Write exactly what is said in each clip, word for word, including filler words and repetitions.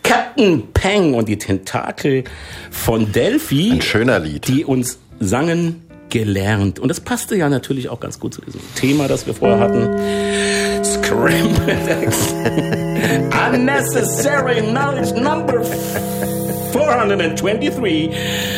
Captain Peng und die Tentakel von Delphi. Ein schöner Lied. Die uns sangen gelernt. Und das passte ja natürlich auch ganz gut zu diesem Thema, das wir vorher hatten. Scrambled Eggs. Unnecessary Knowledge Number vierhundertdreiundzwanzig.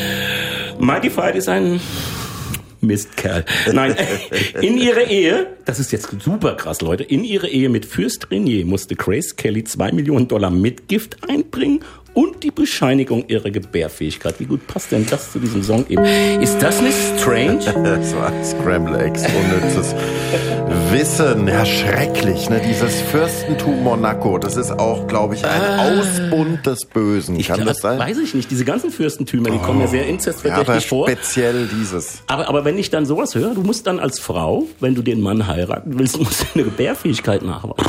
Mighty Fight ist ein Mistkerl. Nein, in ihre Ehe, das ist jetzt super krass, Leute, in ihre Ehe mit Fürst Renier musste Grace Kelly zwei Millionen Dollar Mitgift einbringen und die Bescheinigung ihrer Gebärfähigkeit. Wie gut passt denn das zu diesem Song eben? Ist das nicht strange? Das war Scramble Eggs, unnützes Wissen. Ja, schrecklich, ne? Dieses Fürstentum Monaco, das ist auch, glaube ich, ein ah, Ausbund des Bösen. Ich Kann glaub, das sein? Weiß ich nicht. Diese ganzen Fürstentümer, die oh, kommen ja sehr inzestverdächtig ja, aber vor. Speziell dieses. Aber, aber wenn ich dann sowas höre, du musst dann als Frau, wenn du den Mann heiraten willst, musst du eine Gebärfähigkeit nachweisen.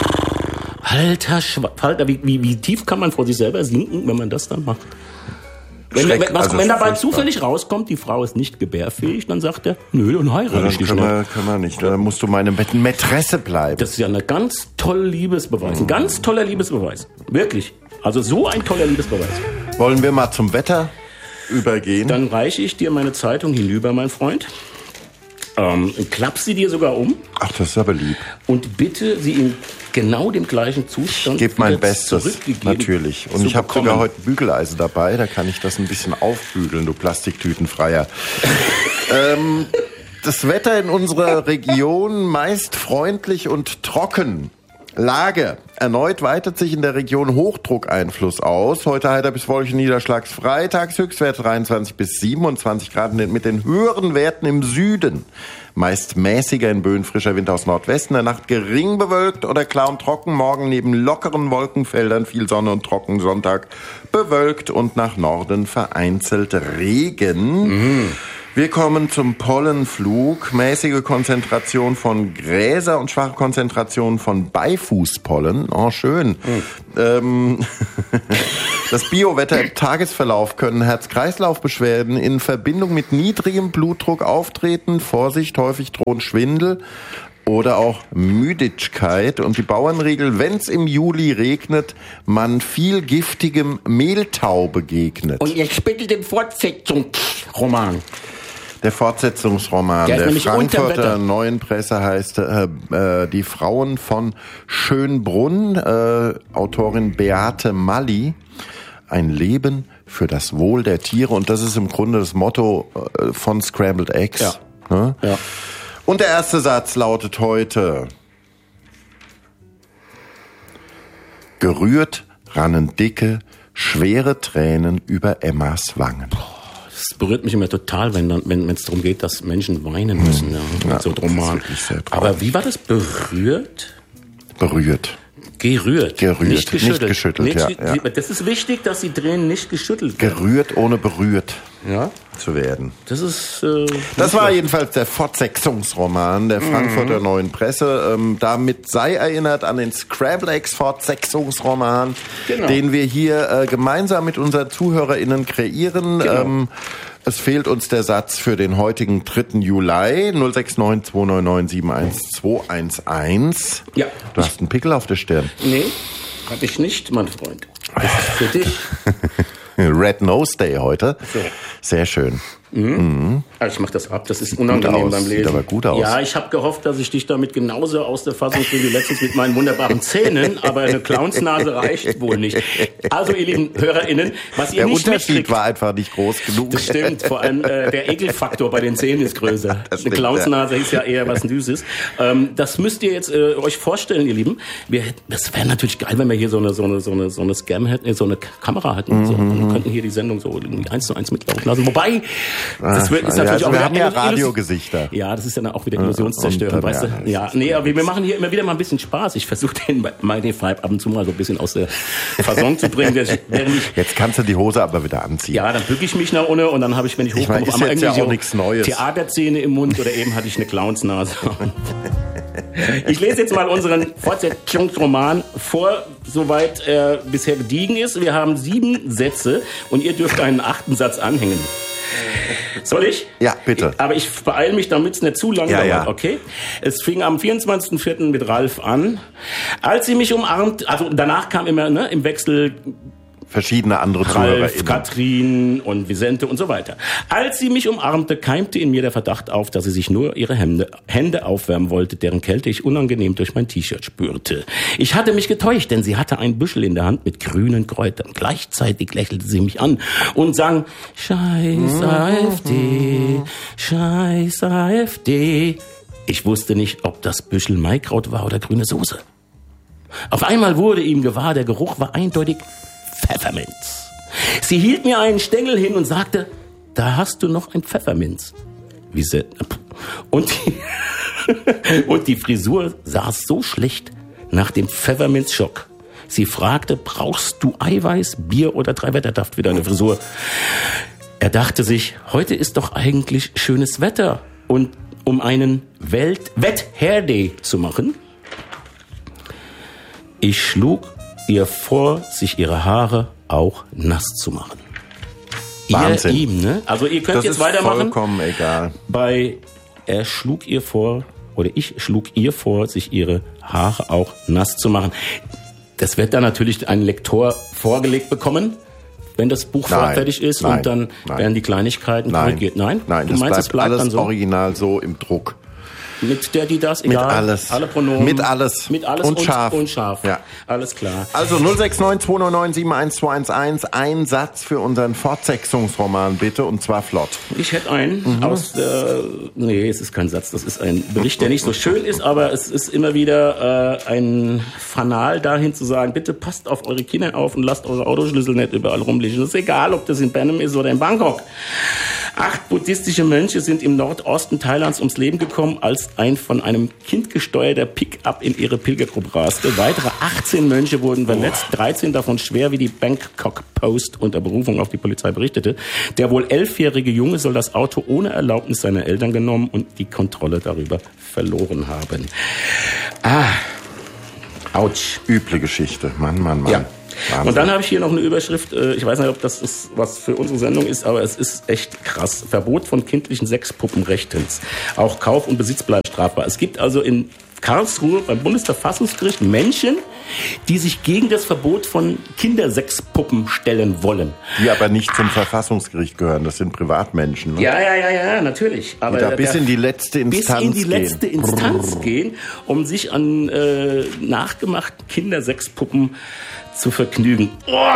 Alter Schwalter, wie, wie, wie tief kann man vor sich selber sinken, wenn man das dann macht? Wenn, wenn, was, also wenn dabei zufällig rauskommt, die Frau ist nicht gebärfähig, dann sagt er, nö, dann heirate ich dich nicht. Können wir nicht, dann musst du meine Mätresse bleiben. Das ist ja eine ganz tolle Liebesbeweis, ein ganz toller Liebesbeweis, wirklich. Also so ein toller Liebesbeweis. Wollen wir mal zum Wetter übergehen? Dann reiche ich dir meine Zeitung hinüber, mein Freund. Ähm, klapp sie dir sogar um. Ach, das ist aber lieb. Und bitte sie in genau dem gleichen Zustand. Ich gebe mein Bestes, natürlich. Und ich habe sogar heute Bügeleisen dabei, da kann ich das ein bisschen aufbügeln, du Plastiktütenfreier. ähm, das Wetter in unserer Region meist freundlich und trocken. Lage. Erneut weitet sich in der Region Hochdruckeinfluss aus. Heute heiter bis wolkig niederschlagsfrei. Tageshöchstwert dreiundzwanzig bis siebenundzwanzig Grad mit den höheren Werten im Süden. Meist mäßiger in Böen, frischer Wind aus Nordwesten. In der Nacht gering bewölkt oder klar und trocken. Morgen neben lockeren Wolkenfeldern viel Sonne und trocken. Sonntag bewölkt und nach Norden vereinzelt Regen. Mhm. Wir kommen zum Pollenflug. Mäßige Konzentration von Gräser und schwache Konzentration von Beifußpollen. Oh, schön. Mhm. Ähm, das Biowetter im Tagesverlauf können Herz-Kreislauf-Beschwerden in Verbindung mit niedrigem Blutdruck auftreten. Vorsicht, häufig drohen Schwindel oder auch Müdigkeit. Und die Bauernregel, wenn es im Juli regnet, man viel giftigem Mehltau begegnet. Und jetzt bitte den Fortsetzungsroman. Der Fortsetzungsroman der, der Frankfurter Neuen Presse heißt äh, äh, Die Frauen von Schönbrunn, äh, Autorin Beate Malli. Ein Leben für das Wohl der Tiere. Und das ist im Grunde das Motto äh, von Scrambled Eggs. Ja. Ne? Ja. Und der erste Satz lautet heute: Gerührt rannen dicke, schwere Tränen über Emmas Wangen. Das berührt mich immer total, wenn dann, wenn es darum geht, dass Menschen weinen müssen. Ja, ja, so Roman. Aber wie war das? Berührt? Berührt. Gerührt. Gerührt. Nicht geschüttelt. Nicht geschüttelt, nicht, ja, ja. Das ist wichtig, dass die Tränen nicht geschüttelt werden. Gerührt, ohne berührt ja? zu werden. Das ist... Äh, das war jedenfalls der Fortsetzungsroman der Frankfurter mhm. Neuen Presse. Ähm, damit sei erinnert an den Scrambled Eggs Fortsetzungsroman, genau. den wir hier äh, gemeinsam mit unseren ZuhörerInnen kreieren. Genau. Ähm, Es fehlt uns der Satz für den heutigen dritten Juli. null sechs neun zwei neun neun sieben eins zwei eins eins. Ja. Du hast einen Pickel auf der Stirn. Nee, hab ich nicht, mein Freund. Das ist für dich. Red Nose Day heute. So. Sehr schön. Mhm. Mhm. Also ich mach das ab, das ist unangenehm beim Lesen. Sieht aber gut aus. Ja, ich habe gehofft, dass ich dich damit genauso aus der Fassung bringe wie letztens mit meinen wunderbaren Zähnen, aber eine Clownsnase reicht wohl nicht. Also ihr lieben HörerInnen, was ihr der nicht Unterschied mitkriegt, war einfach nicht groß genug. Das stimmt, vor allem äh, der Ekelfaktor bei den Zähnen ist größer. Das eine Clownsnase ja. ist ja eher was Süßes. Ähm, das müsst ihr jetzt äh, euch vorstellen, ihr Lieben. Wir, das wäre natürlich geil, wenn wir hier so eine so eine so eine so eine Scam hätten, so eine Kamera hätten. Mhm. So, und könnten hier die Sendung so eins zu eins mitlaufen lassen. Wobei, das wird, ist ja, natürlich also auch wir haben ja Illus- Radiogesichter. Ja, das ist ja dann auch wieder Illusionszerstörung, weißt du? Ja, nee, aber wir machen hier immer wieder mal ein bisschen Spaß. Ich versuche den Mighty Five ab und zu mal so ein bisschen aus der Fasson zu bringen. Während ich, jetzt kannst du die Hose aber wieder anziehen. Ja, dann bücke ich mich nach unten und dann habe ich, wenn ich hochkomme, ich mein, auf einmal ist irgendwie ja auch so nichts Neues. Theaterzähne im Mund oder eben hatte ich eine Clownsnase. Ich lese jetzt mal unseren Fortsetzungsroman vor, soweit er bisher gediegen ist. Wir haben sieben Sätze und ihr dürft einen achten Satz anhängen. Soll ich? Ja, bitte. Aber ich beeile mich, damit es nicht zu lange ja, dauert, ja. okay? Es fing am vierundzwanzigsten vierten mit Ralf an. Als sie mich umarmt, also danach kam immer ne, im Wechsel verschiedene andere Ralf, ZuhörerInnen. Katrin und Vicente und so weiter. Als sie mich umarmte, keimte in mir der Verdacht auf, dass sie sich nur ihre Hände, Hände aufwärmen wollte, deren Kälte ich unangenehm durch mein T-Shirt spürte. Ich hatte mich getäuscht, denn sie hatte ein Büschel in der Hand mit grünen Kräutern. Gleichzeitig lächelte sie mich an und sang Scheiß A F D, Scheiß A F D. Ich wusste nicht, ob das Büschel Maikraut war oder grüne Soße. Auf einmal wurde ihm gewahr, der Geruch war eindeutig Pfefferminz. Sie hielt mir einen Stängel hin und sagte, da hast du noch ein Pfefferminz. Wie se- und, die und die Frisur saß so schlecht nach dem Pfefferminzschock. Sie fragte, brauchst du Eiweiß, Bier oder Dreiwetterdaft für deine Frisur? Er dachte sich, heute ist doch eigentlich schönes Wetter. Und um einen Welt- Wet-Hair-Day zu machen, ich schlug ihr vor, sich ihre Haare auch nass zu machen. Wahnsinn. Ihr ihm, ne? Also ihr könnt Das jetzt ist weitermachen. vollkommen egal. Bei er schlug ihr vor, oder ich schlug ihr vor, sich ihre Haare auch nass zu machen. Das wird dann natürlich ein Lektor vorgelegt bekommen, wenn das Buch Nein, fertig ist nein, und dann nein. werden die Kleinigkeiten Nein, korrigiert. Nein, nein, du das meinst, bleibt, es bleibt alles dann so? original so im Druck. Mit der, die das, egal. Mit alles. Alle Pronomen. Mit alles. Mit alles Und und, scharf. und scharf. Ja. Alles klar. Also null sechs neun zwei neun neun sieben eins zwei eins eins, ein Satz für unseren Fortsetzungsroman bitte, und zwar flott. Ich hätte einen Mhm. aus, äh, nee, es ist kein Satz, das ist ein Bericht, der nicht so schön ist, aber es ist immer wieder äh, ein Fanal dahin zu sagen, bitte passt auf eure Kinder auf und lasst eure Autoschlüssel nicht überall rumliegen. Es ist egal, ob das in Panama ist oder in Bangkok. Acht buddhistische Mönche sind im Nordosten Thailands ums Leben gekommen, als ein von einem Kind gesteuerter Pick-up in ihre Pilgergruppe raste. Weitere achtzehn Mönche wurden verletzt, dreizehn davon schwer, wie die Bangkok Post unter Berufung auf die Polizei berichtete. Der wohl elfjährige Junge soll das Auto ohne Erlaubnis seiner Eltern genommen und die Kontrolle darüber verloren haben. Ah, ouch. Üble Geschichte, Mann, Mann, Mann. Ja. Wahnsinn. Und dann habe ich hier noch eine Überschrift, ich weiß nicht, ob das ist, was für unsere Sendung ist, aber es ist echt krass. Verbot von kindlichen Sexpuppen rechtens. Auch Kauf und Besitz bleibt strafbar. Es gibt also in Karlsruhe beim Bundesverfassungsgericht Menschen, die sich gegen das Verbot von Kindersexpuppen stellen wollen. Die aber nicht zum Verfassungsgericht gehören, das sind Privatmenschen. Ne? Ja, ja, ja, ja, natürlich. Aber die da bis da, in die letzte Instanz bis in die gehen. letzte Instanz Brrr. gehen, um sich an äh, nachgemachten Kindersexpuppen zu vergnügen. Oh!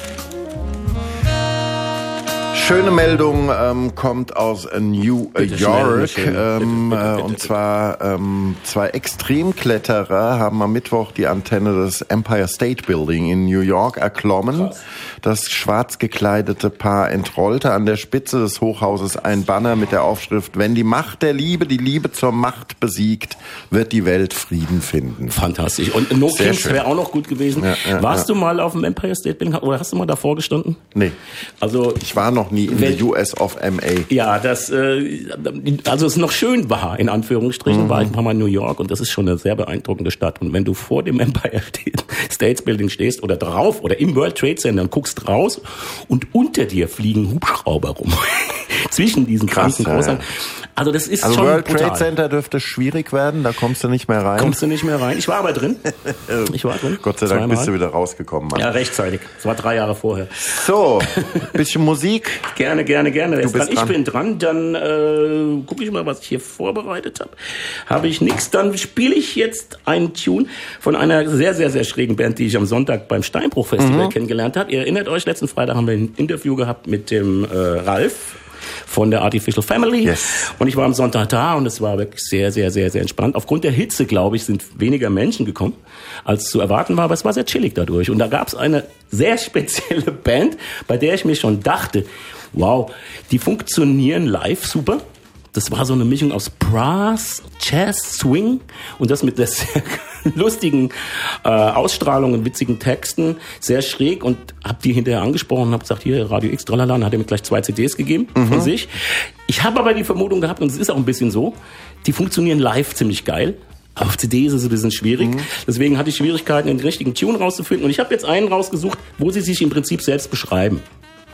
Schöne Meldung ähm, kommt aus äh, New äh, Bitte York. schnell, bitte, ähm, bitte, bitte, äh, bitte, und bitte. zwar ähm, zwei Extremkletterer haben am Mittwoch die Antenne des Empire State Building in New York erklommen. Krass. Das schwarz gekleidete Paar entrollte an der Spitze des Hochhauses ein Banner mit der Aufschrift: Wenn die Macht der Liebe die Liebe zur Macht besiegt, wird die Welt Frieden finden. Fantastisch. Und No Sehr Kings schön. wäre auch noch gut gewesen. Ja, ja, Warst ja. du mal auf dem Empire State Building oder hast du mal davor gestanden? Nee, Also ich war noch nie in Wenn- der U S of M A. ja, das äh, also es noch schön war, in Anführungsstrichen, Mhm. war ich ein paar Mal in New York und das ist schon eine sehr beeindruckende Stadt. Und wenn du vor dem Empire State Building stehst oder drauf oder im World Trade Center und guckst raus und unter dir fliegen Hubschrauber rum. Zwischen diesen Krass, ganzen ja, Großern. ja. Also das ist Also schon World brutal. Trade Center dürfte schwierig werden, da kommst du nicht mehr rein. Kommst du nicht mehr rein? Ich war aber drin. Ich war drin. Gott sei Dank Zweimal. bist du wieder rausgekommen, Mann. Ja, rechtzeitig. Das war drei Jahre vorher. So, bisschen Musik. Gerne, gerne, gerne. Wer ist bist dran? Ich dran. bin dran. Dann äh, gucke ich mal, was ich hier vorbereitet habe. Habe ich nichts. Dann spiele ich jetzt einen Tune von einer sehr, sehr, sehr schrägen Band, die ich am Sonntag beim Steinbruch Festival Mhm. kennengelernt habe. Ihr erinnert euch, letzten Freitag haben wir ein Interview gehabt mit dem äh, Ralf von der Artificial Family. Yes. Und ich war am Sonntag da und es war wirklich sehr, sehr, sehr, sehr entspannt. Aufgrund der Hitze, glaube ich, sind weniger Menschen gekommen, als zu erwarten war, aber es war sehr chillig dadurch. Und da gab es eine sehr spezielle Band, bei der ich mir schon dachte, wow, die funktionieren live super. Das war so eine Mischung aus Brass, Jazz, Swing und das mit der sehr lustigen äh, Ausstrahlung und witzigen Texten, sehr schräg, und hab die hinterher angesprochen und hab gesagt, hier, Radio X, tralala, und hat er mir gleich zwei C Ds gegeben von sich. Ich habe aber die Vermutung gehabt, und es ist auch ein bisschen so, die funktionieren live ziemlich geil. Auf C D ist es ein bisschen schwierig. Mhm. Deswegen hatte ich Schwierigkeiten, den richtigen Tune rauszufinden. Und ich habe jetzt einen rausgesucht, wo sie sich im Prinzip selbst beschreiben.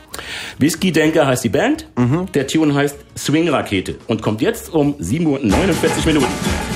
Whisky Denker heißt die Band. Mhm. Der Tune heißt Swing Rakete und kommt jetzt um sieben Uhr neunundvierzig Minuten.